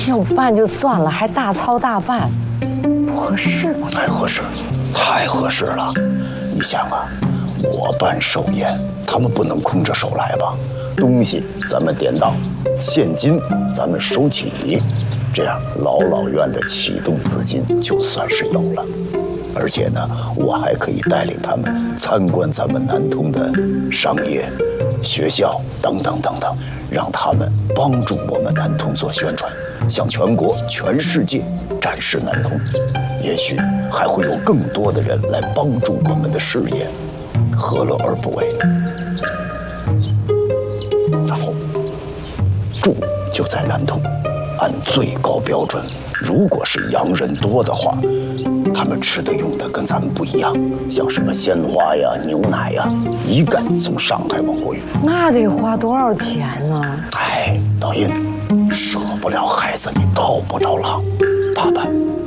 要办就算了，还大操大办，不合适吧？ 太合适，太合适了。你想啊，我办寿宴，他们不能空着手来吧？东西咱们典当，现金咱们收起，这样老老院的启动资金就算是有了。而且呢，我还可以带领他们参观咱们南通的商业、学校等等等等，让他们帮助我们南通做宣传，向全国、全世界展示南通。也许还会有更多的人来帮助我们的事业，何乐而不为呢？然后，住就在南通，按最高标准。如果是洋人多的话，他们吃的用的跟咱们不一样，像什么鲜花呀、牛奶呀，一概从上海往过运。 那得花多少钱呢？ 哎，导演，舍不了孩子，你套不着狼。他办，